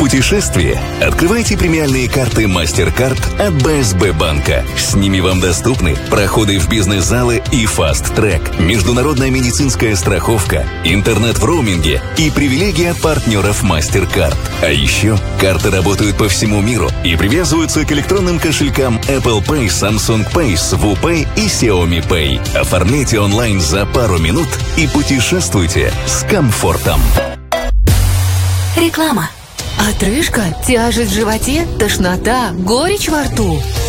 путешествии? Открывайте премиальные карты MasterCard от БСБ банка. С ними вам доступны проходы в бизнес-залы и фаст-трек, международная медицинская страховка, интернет в роуминге и привилегии от партнеров MasterCard. А еще карты работают по всему миру и привязываются к электронным кошелькам Apple Pay, Samsung Pay, Svu Pay и Xiaomi Pay. Оформляйте онлайн за пару минут и путешествуйте с комфортом. Реклама. Отрыжка, тяжесть в животе, тошнота, горечь во рту.